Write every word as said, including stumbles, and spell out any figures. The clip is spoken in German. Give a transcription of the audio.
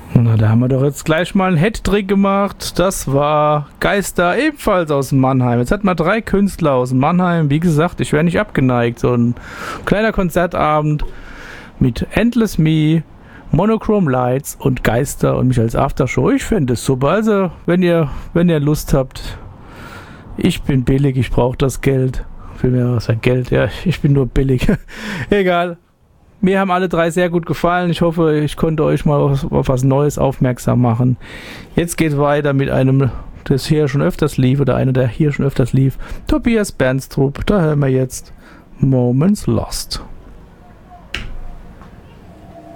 Na, da haben wir doch jetzt gleich mal einen Hattrick gemacht. Das war Geister, ebenfalls aus Mannheim. Jetzt hat man drei Künstler aus Mannheim. Wie gesagt, ich wäre nicht abgeneigt. So ein kleiner Konzertabend mit Endless Me, Monochrome Lights und Geister und mich als Aftershow. Ich finde es super. Also, wenn ihr, wenn ihr Lust habt, ich bin billig, ich brauche das Geld. Für mehr was ein Geld, ja, ich bin nur billig. Egal. Mir haben alle drei sehr gut gefallen. Ich hoffe, ich konnte euch mal auf, auf was Neues aufmerksam machen. Jetzt geht weiter mit einem, das hier schon öfters lief, oder einer, der hier schon öfters lief. Tobias Bernstrup. Da hören wir jetzt Moments Lost.